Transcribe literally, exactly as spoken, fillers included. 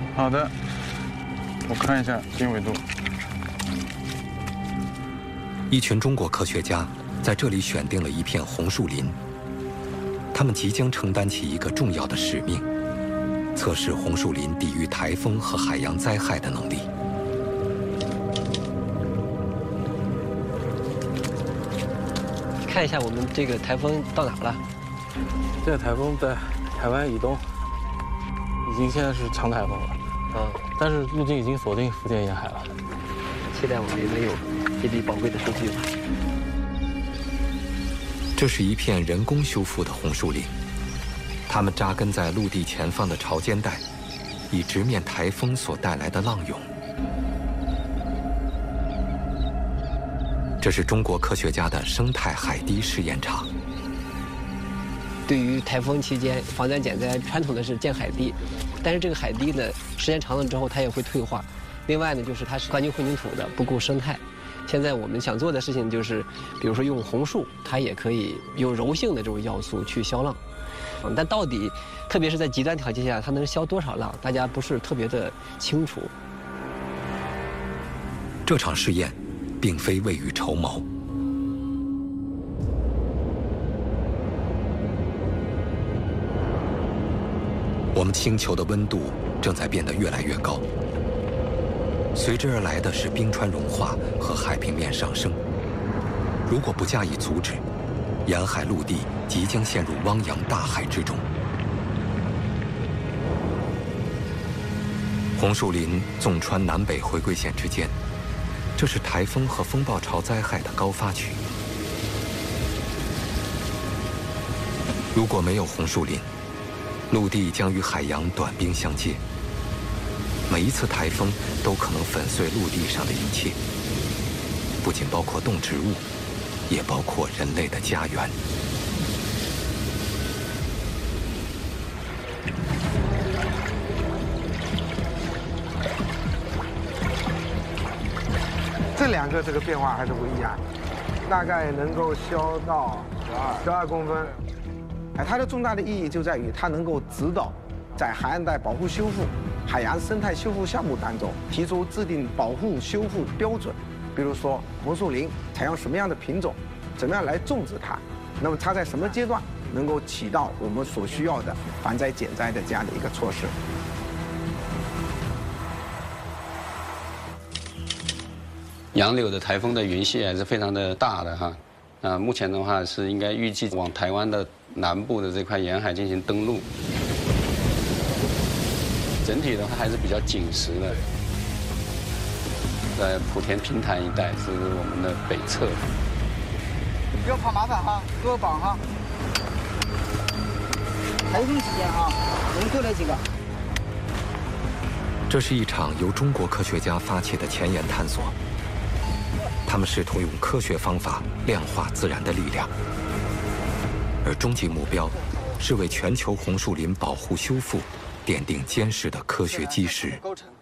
好的，我看一下经纬度。 一群中国科学家在这里选定了一片红树林，他们即将承担起一个重要的使命，测试红树林抵御台风和海洋灾害的能力。 看一下我们这个台风到哪了？ 这个台风在台湾以东，已经现在是强台风了。嗯，但是路径已经锁定福建沿海了。 期待我们也能有这笔宝贵的数据吧。 这是一片人工修复的红树林，它们扎根在陆地前方的潮间带，以直面台风所带来的浪涌。这是中国科学家的生态海堤试验场。 对于台风期间防灾减灾，传统的是建海堤，但是这个海堤呢，时间长了之后它也会退化。另外呢，就是它是环境混凝土的，不顾生态。现在我们想做的事情就是，比如说用红树，它也可以用柔性的这种要素去消浪。嗯，但到底，特别是在极端条件下，它能消多少浪，大家不是特别的清楚。 这场试验，并非未雨绸缪。我们星球的温度正在变得越来越高，随之而来的是冰川融化和海平面上升。如果不加以阻止，沿海陆地即将陷入汪洋大海之中。红树林纵穿南北回归线之间，这是台风和风暴潮灾害的高发区。如果没有红树林，陆地将与海洋短兵相接，每一次台风都可能粉碎陆地上的一切，不仅包括动植物，也包括人类的家园。 这两个这个变化还是不一样，大概能够消到十二十二公分。哎，它的重大的意义就在于它能够指导在海岸带保护修复、海洋生态修复项目当中提出制定保护修复标准，比如说红树林采用什么样的品种，怎么样来种植它，那么它在什么阶段能够起到我们所需要的防灾减灾的这样的一个措施。 洋流的台风的云系还是非常的大的哈，啊，目前的话是应该预计往台湾的南部的这块沿海进行登陆。整体的话还是比较紧实的，在莆田平潭一带是我们的北侧。 不要怕麻烦哈，给我绑哈。台风时间哈，我们多来几个。 这是一场由中国科学家发起的前沿探索。他们试图用科学方法量化自然的力量，而终极目标是为全球红树林保护修复奠定坚实的科学基石。 构成。